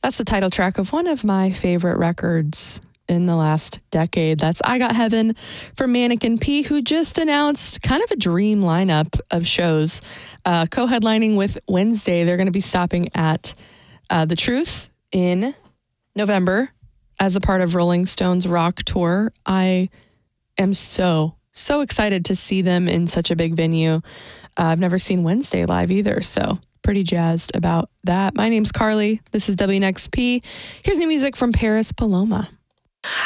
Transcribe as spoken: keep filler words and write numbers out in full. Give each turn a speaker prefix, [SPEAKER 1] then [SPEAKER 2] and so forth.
[SPEAKER 1] That's the title track of one of my favorite records in the last decade. That's I Got Heaven for Mannequin P, who just announced kind of a dream lineup of shows. Uh, co-headlining with Wednesday, they're going to be stopping at uh, The Truth in November as a part of Rolling Stone's Rock Tour. I am so, so excited to see them in such a big venue. Uh, I've never seen Wednesday live either, so pretty jazzed about that. My name's Carly. This is W N X P. Here's new music from Paris Paloma.